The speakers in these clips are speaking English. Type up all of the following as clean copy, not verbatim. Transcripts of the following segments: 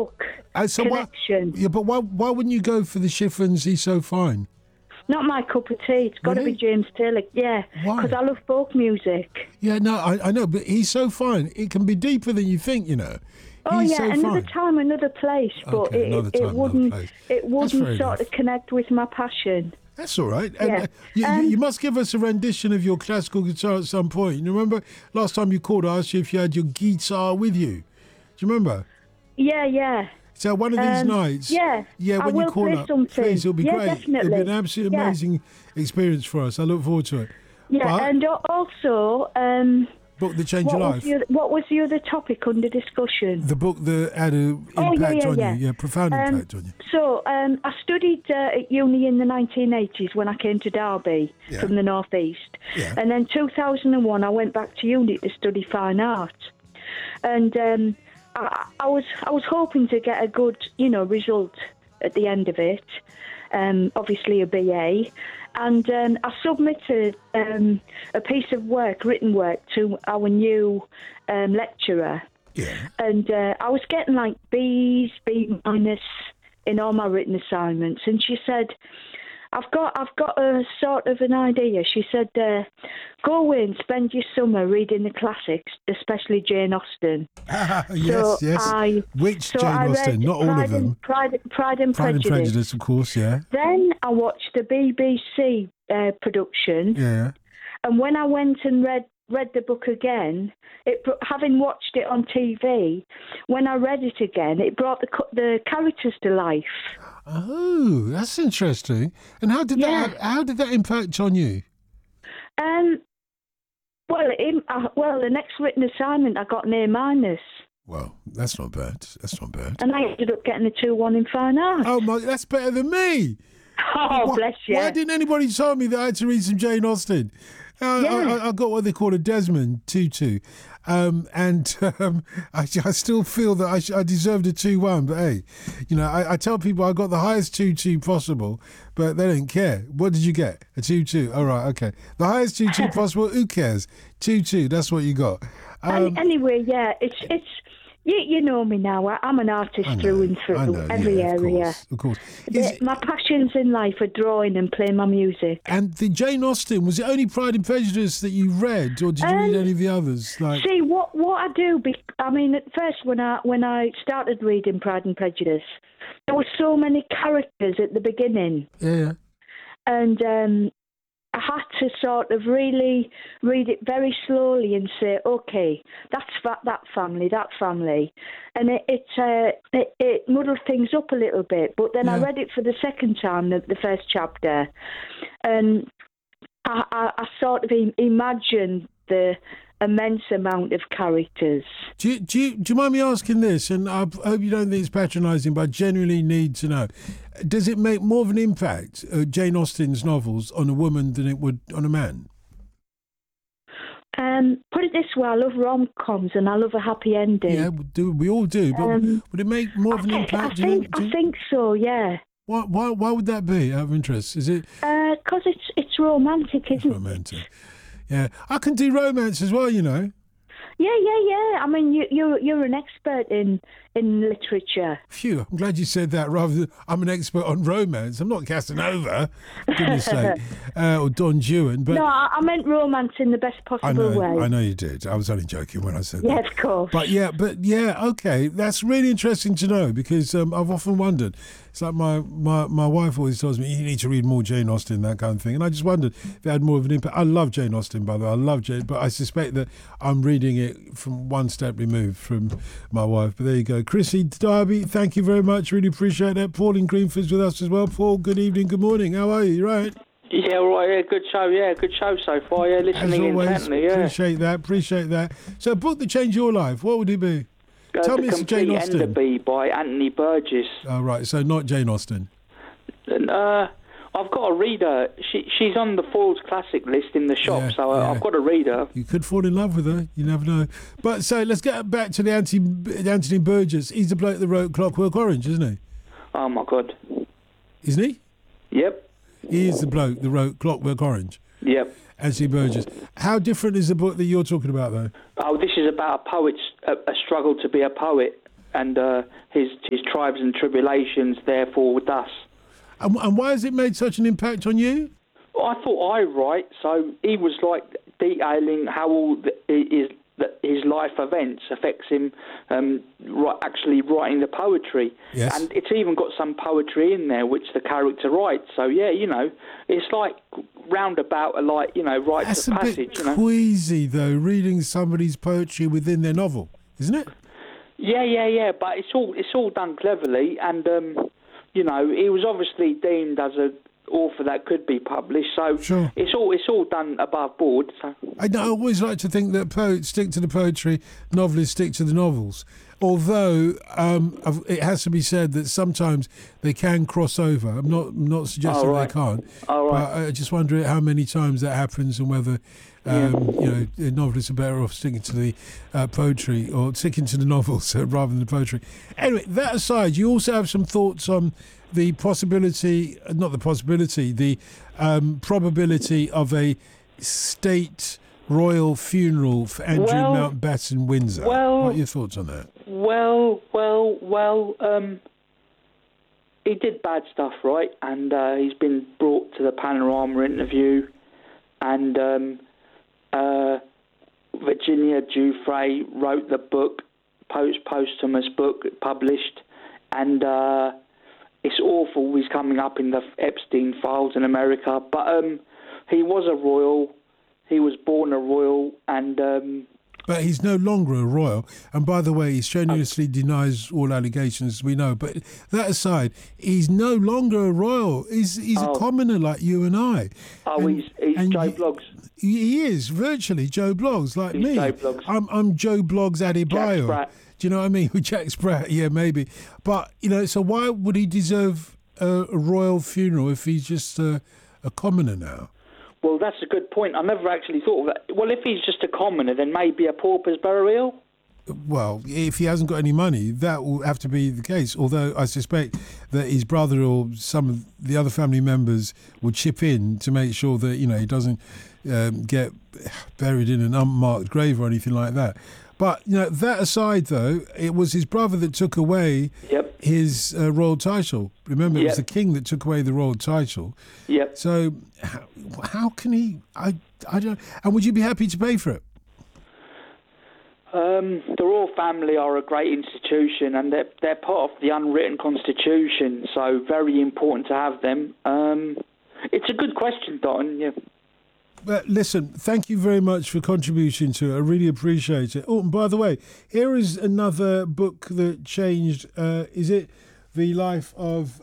book So connection. but why wouldn't you go for the Chiffons? He's so fine. Not my cup of tea. It's got to Really? be James Taylor. Yeah, Why? because I love folk music. Yeah, no, I know, but he's so fine. It can be deeper than you think, you know. Oh He's yeah, so another fine. time, another place, but Okay, another time, it another wouldn't place. it That's wouldn't fair sort enough. of connect with my passion. That's all right. Yeah. And you must give us a rendition of your classical guitar at some point. You remember last time you called, I asked you if you had your guitar with you. Do you remember? Yeah. So one of these nights, yeah, I when you will call play up, something. please, it'll be Yeah, great. definitely. It'll be an absolutely Yeah. amazing experience for us. I look forward to it. Yeah, But and also, book that changed your life. what was the other topic under discussion? The book that had an Oh, impact on yeah. you. Yeah, profound impact on you. So, I studied at uni in the 1980s when I came to Derby from the northeast. Yeah. And then 2001, I went back to uni to study fine art. And I was hoping to get a good, result at the end of it. Obviously a BA. And I submitted a piece of work, written work, to our new lecturer. Yeah. And I was getting like B's, B minus in all my written assignments. And she said, I've got a sort of an idea. She said, go away and spend your summer reading the classics, especially Jane Austen. Yes. Which Jane Austen? Not all of them. Pride and Pride and Prejudice, of course, yeah. Then I watched the BBC production. Yeah. And when I went and read the book again, having watched it on TV, when I read it again, it brought the characters to life. Oh, that's interesting. And how did that impact on you? Well, the next written assignment I got an A minus. Well, that's not bad. And I ended up getting a 2-1 in fine art. Oh my, that's better than me. Oh, bless you. Why didn't anybody tell me that I had to read some Jane Austen? I got what they call a Desmond 2-2. I still feel that I deserved a 2-1. But hey, I tell people I got the highest 2-2 possible, but they don't care. What did you get? A 2-2. All right, okay. The highest 2-2 possible, who cares? 2-2, that's what you got. Anyway, yeah, it's you know me now. I'm an artist through and through, every area. Of course. My passions in life are drawing and playing my music. And the Jane Austen, was it only Pride and Prejudice that you read, or did you read any of the others? See, what I do, at first when I started reading Pride and Prejudice, there were so many characters at the beginning. Yeah. And I had to sort of really read it very slowly and say, okay, that's that family. And it muddled things up a little bit. But then I read it for the second time, the first chapter, and I sort of imagined the immense amount of characters. Do you mind me asking this? And I hope you don't think it's patronising, but I genuinely need to know. Does it make more of an impact, Jane Austen's novels, on a woman than it would on a man? Put it this way, I love rom-coms and I love a happy ending. Yeah, we all do. But would it make more of an impact? I think so, yeah. Why would that be, out of interest? Is it? Because it's romantic, isn't it? It's romantic. Yeah, I can do romance as well, Yeah. I mean, you're an expert in literature. Phew, I'm glad you said that rather than I'm an expert on romance. I'm not Casanova, for goodness sake, or Don Juan. But no, I meant romance in the best possible way. I know you did. I was only joking when I said that. Yeah, of course. But yeah, okay. That's really interesting to know because I've often wondered. It's like my wife always tells me, you need to read more Jane Austen, that kind of thing. And I just wondered if it had more of an impact. I love Jane Austen, by the way. I love Jane, but I suspect that I'm reading it from one step removed from my wife. But there you go. Chrissy Darby, thank you very much. Really appreciate that. Paul in Greenford's with us as well. Paul, good evening, good morning. How are you? You right? Yeah, all right. Yeah, good show. Yeah, good show so far. Yeah, listening intently. Yeah, appreciate that. So, a book that changed your life. What would it be? Tell me, it's Jane Austen. Enderby by Anthony Burgess. Oh, right. So not Jane Austen. I've got to read her. She's on the Foyle's Classic list in the shop, I've got to read her. You could fall in love with her. You never know. But so let's get back to the Anthony Burgess. He's the bloke that wrote Clockwork Orange, isn't he? Oh my God. Isn't he? Yep. He is the bloke that wrote Clockwork Orange. Yep. Anthony Burgess. How different is the book that you're talking about, though? Oh, this is about a poet's a struggle to be a poet. and his tribes and tribulations, therefore with us. And why has it made such an impact on you? I thought I write, so he was like detailing how all his life events affects him actually writing the poetry. Yes. And it's even got some poetry in there which the character writes. So, yeah, it's like roundabout, rite That's of a passage. bit queasy, though, reading somebody's poetry within their novel, isn't it? Yeah, but it's all done cleverly, and, he was obviously deemed as an author that could be published, so sure. it's all done above board. So. I always like to think that poets stick to the poetry, novelists stick to the novels. Although it has to be said that sometimes they can cross over. I'm not suggesting they can't. But I just wonder how many times that happens and whether novelists are better off sticking to the poetry or sticking to the novels rather than the poetry. Anyway, that aside, you also have some thoughts on the probability of a state royal funeral for Andrew Mountbatten Windsor. What are your thoughts on that? He did bad stuff, right? And he's been brought to the Panorama interview, and Virginia Giuffre wrote the book, posthumous book published, and it's awful. He's coming up in the Epstein files in America, but he was a royal. He was born a royal, and... But he's no longer a royal. And by the way, he strenuously denies all allegations, we know. But that aside, he's no longer a royal. He's a commoner like you and I. He's Joe Bloggs. He is, virtually Joe Bloggs, like me. Joe Bloggs. I'm Joe Bloggs Adebayo. Jack Sprat. Do you know what I mean? With Jack Sprat, yeah, maybe. But, so why would he deserve a royal funeral if he's just a commoner now? Well, that's a good point. I never actually thought of that. Well, if he's just a commoner, then maybe a pauper's burial? Well, if he hasn't got any money, that will have to be the case. Although I suspect that his brother or some of the other family members will chip in to make sure that, he doesn't get buried in an unmarked grave or anything like that. But, that aside, though, it was his brother that took away his royal title. Remember, it was the king that took away the royal title. Yep. So how can he... I don't... And would you be happy to pay for it? The royal family are a great institution, and they're part of the unwritten constitution, so very important to have them. It's a good question, Don, yeah. But listen, thank you very much for contributing to it. I really appreciate it. Oh, and by the way, here is another book that changed. Is it The Life of...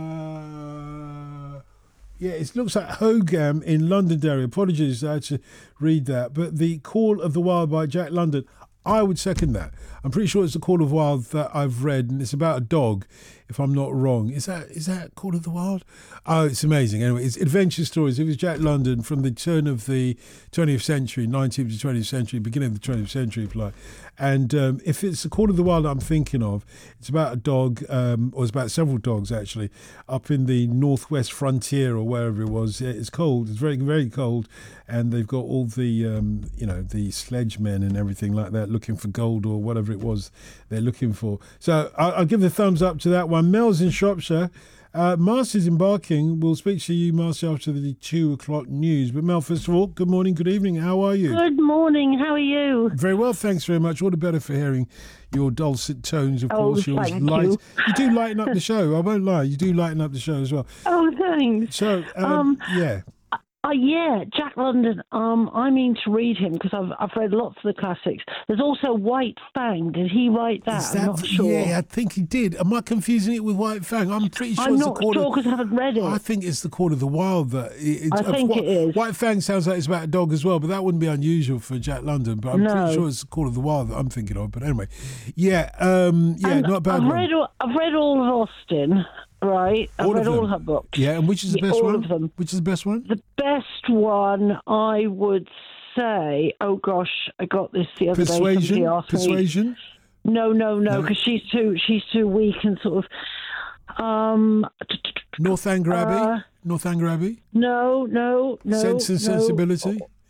it looks like Hogam in Londonderry. Apologies, I had to read that. But The Call of the Wild by Jack London. I would second that. I'm pretty sure it's The Call of the Wild that I've read, and it's about a dog, if I'm not wrong. Is that Call of the Wild? Oh, it's amazing. Anyway, it's adventure stories. It was Jack London from the turn of the 20th century, 19th to 20th century, beginning of the 20th century, if you like. And if it's The Call of the Wild I'm thinking of, it's about a dog, or it's about several dogs, actually, up in the northwest frontier or wherever it was. It's cold. It's very, very cold. And they've got all the, the sledgemen and everything like that looking for gold or whatever it was they're looking for. So I'll give the thumbs up to that one. Mel's in Shropshire. Marcy's in Barking. We'll speak to you, Marcy, after the 2:00 news. But Mel, first of all, good morning, good evening. How are you? Good morning. How are you? Very well, thanks very much. All the better for hearing your dulcet tones, of course. You do lighten up the show. I won't lie. You do lighten up the show as well. Oh, thanks. So, yeah. Jack London. I mean to read him because I've read lots of the classics. There's also White Fang. Did he write that? I'm not sure. Yeah, I think he did. Am I confusing it with White Fang? I'm pretty sure I'm it's not the Call sure because I haven't read it. I think it's The Call of the Wild. I think it is. White Fang sounds like it's about a dog as well, but that wouldn't be unusual for Jack London. But I'm pretty sure it's The Call of the Wild that I'm thinking of. But anyway, not a bad one. I've read all of Austen. Right, I've read all her books. Yeah, and which is the best one? All of them. Which is the best one? The best one, I would say. Oh gosh, I got this the other day. Somebody asked Persuasion. Me. No, because she's too weak and sort of. Northanger Abbey. Northanger Abbey. No. Sense and Sensibility.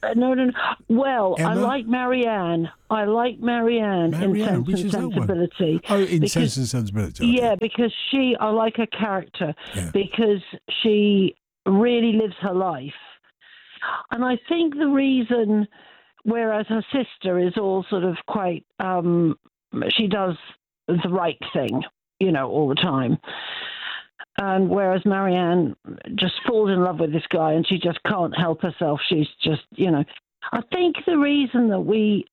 No. Well, Emma? I like Marianne. In Sense which and is that one? Sensibility. Oh, in Sense and Sensibility. Okay. Yeah, because I like her character, Yeah. because she really lives her life. And I think the reason, whereas her sister is all sort of quite, she does the right thing, all the time. And whereas Marianne just falls in love with this guy and she just can't help herself. She's just, I think the reason that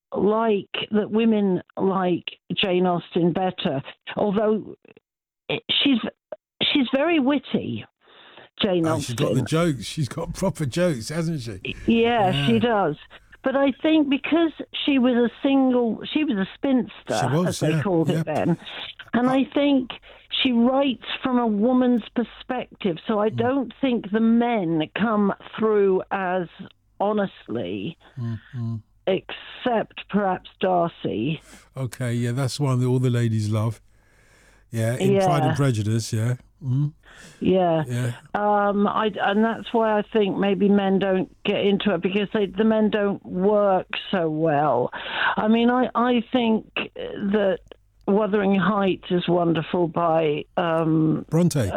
women like Jane Austen better, although she's very witty, Jane Austen. She's got the jokes. She's got proper jokes, hasn't she? Yeah, she does. But I think because she was a spinster, as they called it then, and I think she writes from a woman's perspective, so I don't think the men come through as honestly, except perhaps Darcy. Okay, yeah, that's one that all the ladies love. Yeah, in Pride and Prejudice, yeah. Mm. Yeah. And that's why I think maybe men don't get into it, because the men don't work so well. I mean, I think that Wuthering Heights is wonderful by Bronte,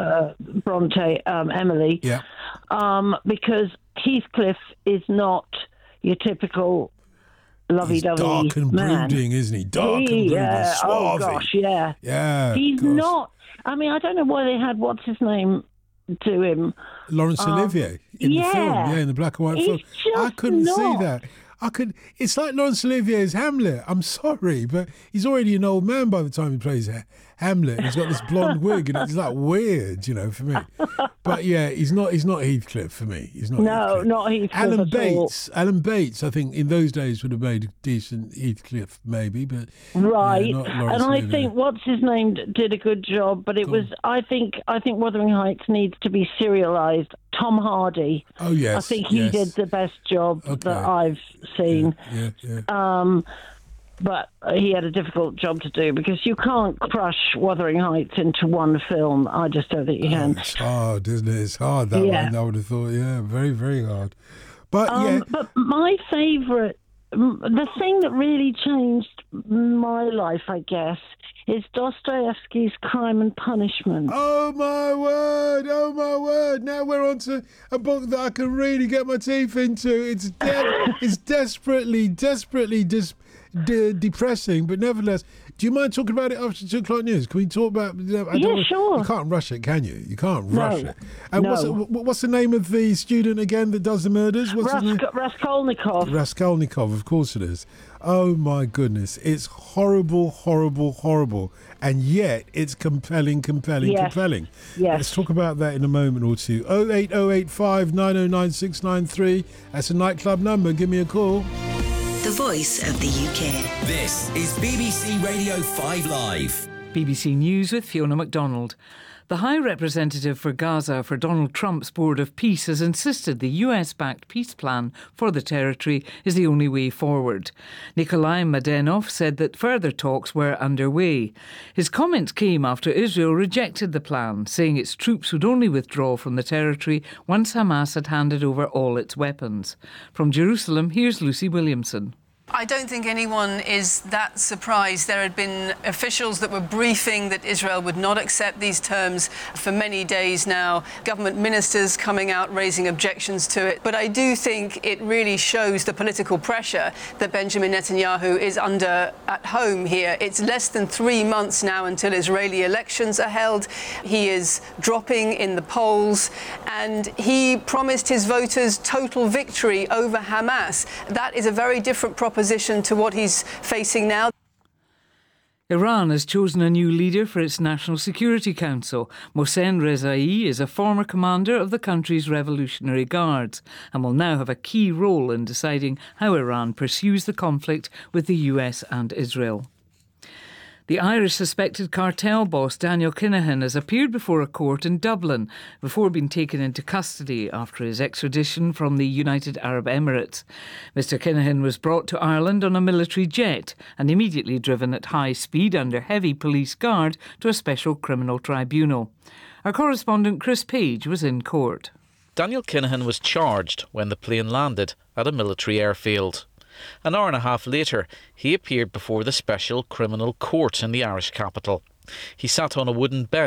Emily. Yeah. Because Heathcliff is not your typical lovey-dovey man. Dark and brooding, isn't he? Dark and brooding, yeah. suave. Oh gosh, yeah. Yeah. He's not. I mean, I don't know why they had what's his name do him. Laurence Olivier in the film, in the black and white film. I couldn't see that. It's like Laurence Olivier's Hamlet. I'm sorry, but he's already an old man by the time he plays Hamlet. And he's got this blonde wig, and it's like weird, for me. But yeah, he's not Heathcliff for me. He's not. No, Heathcliff. not Heathcliff. Alan Bates, I think in those days would have made a decent Heathcliff, maybe, but right. Yeah, not Laurence and I Olivier. think what's his name did a good job, but it was. I think Wuthering Heights needs to be serialised. Tom Hardy. Oh yes, I think he did the best job that I've seen. Yeah. But he had a difficult job to do, because you can't crush Wuthering Heights into one film. I just don't think you can. It's hard, isn't it? It's hard, that one, I would have thought. Yeah, very, very hard. But But my favourite, the thing that really changed my life, I guess, is Dostoevsky's Crime and Punishment. Oh my word! Now we're on to a book that I can really get my teeth into. It's desperately depressing, but nevertheless. Do you mind talking about it after 2 o'clock news? Can we talk about? Sure. You can't rush it, can you? You can't rush it. And no. what's the name of the student again that does the murders? What's his name? Raskolnikov. Raskolnikov, of course it is. Oh my goodness, it's horrible, and yet it's compelling. Yes. Let's talk about that in a moment or two. 08085 909 693. That's a nightclub number. Give me a call. The voice of the UK. This is BBC Radio 5 Live. BBC News with Fiona MacDonald. The High Representative for Gaza for Donald Trump's Board of Peace has insisted the US-backed peace plan for the territory is the only way forward. Nikolai Mladenov said that further talks were underway. His comments came after Israel rejected the plan, saying its troops would only withdraw from the territory once Hamas had handed over all its weapons. From Jerusalem, here's Lucy Williamson. I don't think anyone is that surprised. There had been officials that were briefing that Israel would not accept these terms for many days now. Government ministers coming out raising objections to it. But I do think it really shows the political pressure that Benjamin Netanyahu is under at home here. It's less than 3 months now until Israeli elections are held. He is dropping in the polls, and he promised his voters total victory over Hamas. That is a very different proposition to what he's facing now. Iran has chosen a new leader for its National Security Council. Mohsen Rezaei is a former commander of the country's Revolutionary Guards and will now have a key role in deciding how Iran pursues the conflict with the US and Israel. The Irish suspected cartel boss Daniel Kinahan has appeared before a court in Dublin before being taken into custody after his extradition from the United Arab Emirates. Mr Kinahan was brought to Ireland on a military jet and immediately driven at high speed under heavy police guard to a special criminal tribunal. Our correspondent Chris Page was in court. Daniel Kinahan was charged when the plane landed at a military airfield. An hour and a half later, he appeared before the Special Criminal Court in the Irish capital. He sat on a wooden bench